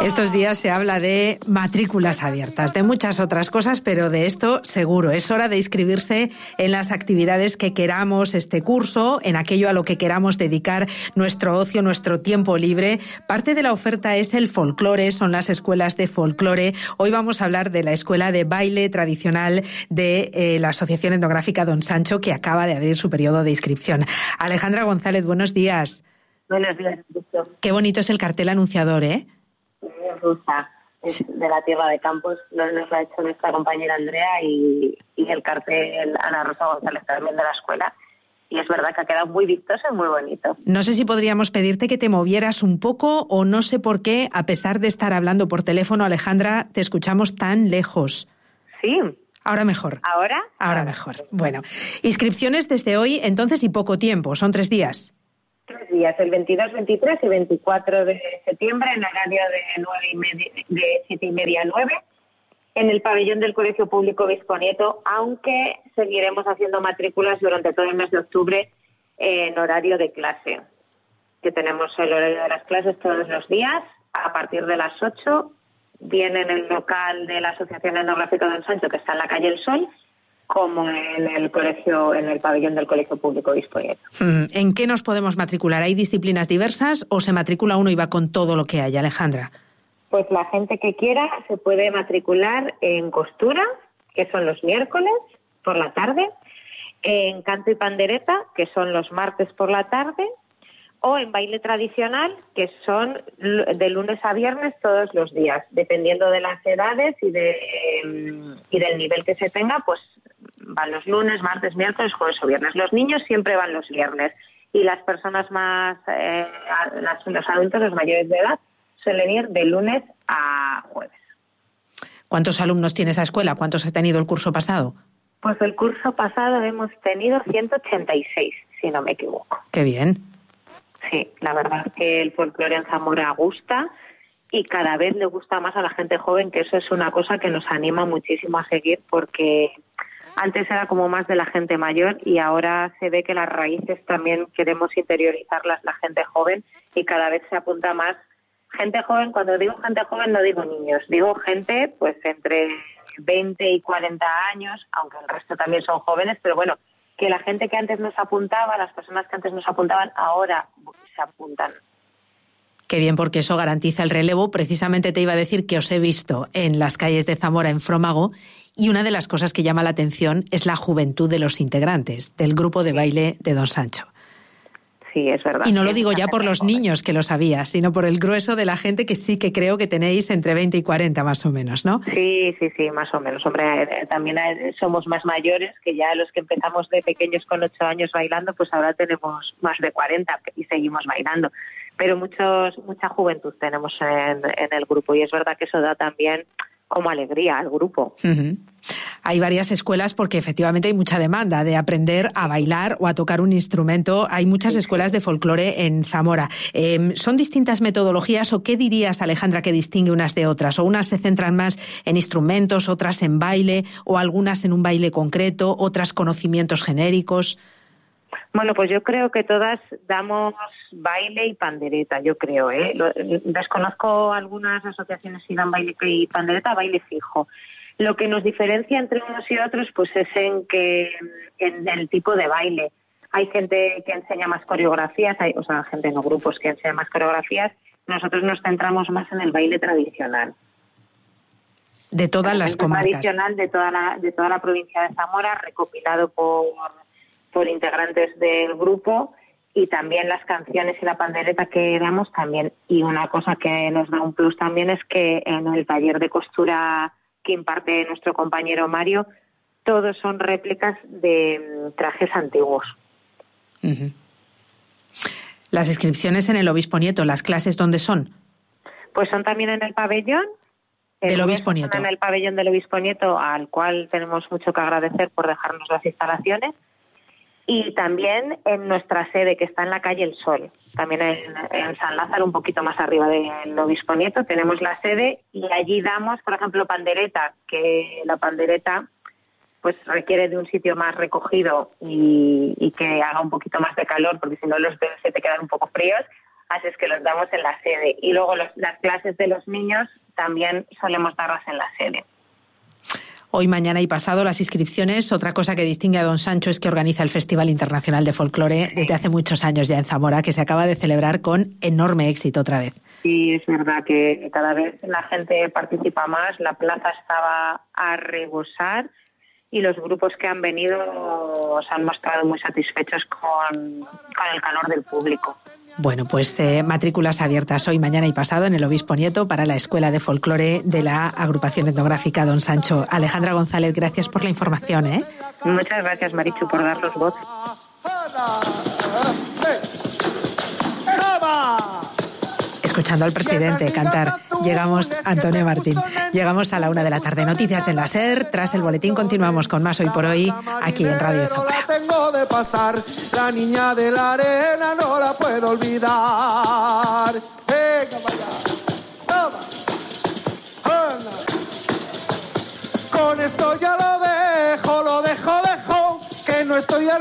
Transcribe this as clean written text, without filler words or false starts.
Estos días se habla de matrículas abiertas, de muchas otras cosas, pero de esto seguro. Es hora de inscribirse en las actividades que queramos este curso, en aquello a lo que queramos dedicar nuestro ocio, nuestro tiempo libre. Parte de la oferta es el folclore, son las escuelas de folclore. Hoy vamos a hablar de la escuela de baile tradicional de la Asociación Etnográfica Don Sancho, que acaba de abrir su periodo de inscripción. Alejandra González, buenos días. Buenos días, Cristo. Qué bonito es el cartel anunciador, ¿eh? Rusa, es Sí. de la Tierra de Campos, nos lo ha hecho nuestra compañera Andrea y el cartel Ana Rosa González también de la escuela. Y es verdad que ha quedado muy vistoso y muy bonito. No sé si podríamos pedirte que te movieras un poco o no sé por qué, a pesar de estar hablando por teléfono, Alejandra, te escuchamos tan lejos. Sí. Ahora mejor. ¿Ahora? Ahora mejor. Bueno, inscripciones desde hoy entonces y poco tiempo, son 3 días. 3 días, el 22, 23 y 24 de septiembre, en horario de 7:30 a 9, en el pabellón del Colegio Público Obispo Nieto, aunque seguiremos haciendo matrículas durante todo el mes de octubre en horario de clase, que tenemos el horario de las clases todos los días, a partir de las 8, bien en el local de la Asociación Etnográfica Don Sancho, que está en la calle El Sol, como en el pabellón del Colegio Público Obispo Nieto. ¿En qué nos podemos matricular? ¿Hay disciplinas diversas o se matricula uno y va con todo lo que hay, Alejandra? Pues la gente que quiera se puede matricular en costura, que son los miércoles por la tarde, en canto y pandereta, que son los martes por la tarde, o en baile tradicional, que son de lunes a viernes todos los días. Dependiendo de las edades y del nivel que se tenga, pues van los lunes, martes, miércoles, jueves o viernes. Los niños siempre van los viernes y las personas más, los adultos, los mayores de edad, suelen ir de lunes a jueves. ¿Cuántos alumnos tiene esa escuela? ¿Cuántos ha tenido el curso pasado? Pues el curso pasado hemos tenido 186, si no me equivoco. ¡Qué bien! Sí, la verdad es que el folclore en Zamora gusta y cada vez le gusta más a la gente joven, que eso es una cosa que nos anima muchísimo a seguir, porque antes era como más de la gente mayor y ahora se ve que las raíces también queremos interiorizarlas la gente joven y cada vez se apunta más gente joven. Cuando digo gente joven no digo niños, digo gente pues entre 20 y 40 años, aunque el resto también son jóvenes, pero bueno, que la gente que antes nos apuntaba, las personas que antes nos apuntaban, ahora se apuntan. Qué bien, porque eso garantiza el relevo. Precisamente te iba a decir que os he visto en las calles de Zamora, en Frómago, y una de las cosas que llama la atención es la juventud de los integrantes del grupo de baile de Don Sancho. Sí, es verdad. Y no lo digo ya por los niños, que lo sabía, sino por el grueso de la gente que sí que creo que tenéis entre 20 y 40 más o menos, ¿no? Sí, más o menos. Hombre, también somos más mayores, que ya los que empezamos de pequeños con 8 años bailando, pues ahora tenemos más de 40 y seguimos bailando. Pero mucha juventud tenemos en el grupo y es verdad que eso da también como alegría al grupo. Uh-huh. Hay varias escuelas porque efectivamente hay mucha demanda de aprender a bailar o a tocar un instrumento. Hay muchas escuelas de folclore en Zamora. ¿Son distintas metodologías o qué dirías, Alejandra, que distingue unas de otras? ¿O unas se centran más en instrumentos, otras en baile o algunas en un baile concreto, otras conocimientos genéricos? Bueno, pues yo creo que todas damos baile y pandereta, yo creo, ¿eh? Desconozco algunas asociaciones si dan baile y pandereta, baile fijo. Lo que nos diferencia entre unos y otros pues es en el tipo de baile. Hay gente que enseña más coreografías, gente no grupos que enseñan más coreografías. Nosotros nos centramos más en el baile tradicional. De todas las comarcas. Tradicional de toda la provincia de Zamora, recopilado por integrantes del grupo, y también las canciones y la pandereta que damos también. Y una cosa que nos da un plus también es que en el taller de costura que imparte nuestro compañero Mario, todos son réplicas de trajes antiguos. Uh-huh. Las inscripciones en el Obispo Nieto, ¿las clases dónde son? Pues son también en el pabellón. Del Obispo Nieto. En el pabellón del Obispo Nieto, al cual tenemos mucho que agradecer por dejarnos las instalaciones. Y también en nuestra sede, que está en la calle El Sol, también en San Lázaro, un poquito más arriba del Obispo Nieto, tenemos la sede y allí damos, por ejemplo, pandereta, que la pandereta pues requiere de un sitio más recogido y que haga un poquito más de calor, porque si no los dedos se te quedan un poco fríos. así es que los damos en la sede. Y luego las clases de los niños también solemos darlas en la sede. Hoy, mañana y pasado las inscripciones. Otra cosa que distingue a Don Sancho es que organiza el Festival Internacional de Folclore desde hace muchos años ya en Zamora, que se acaba de celebrar con enorme éxito otra vez. Sí, es verdad que cada vez la gente participa más, la plaza estaba a rebosar y los grupos que han venido se han mostrado muy satisfechos con el calor del público. Bueno, pues matrículas abiertas hoy, mañana y pasado en el Obispo Nieto para la Escuela de Folclore de la Agrupación Etnográfica Don Sancho. Alejandra González, gracias por la información, ¿eh? Muchas gracias, Marichu, por darnos voz. Escuchando al presidente cantar, llegamos, Antonio Martín, llegamos a la 1 de la tarde. Noticias en la SER, tras el boletín continuamos con más Hoy por Hoy, aquí en Radio Zamora. Tengo de pasar, la niña de la arena no la puedo olvidar. Venga, vaya, toma, anda. Con esto ya lo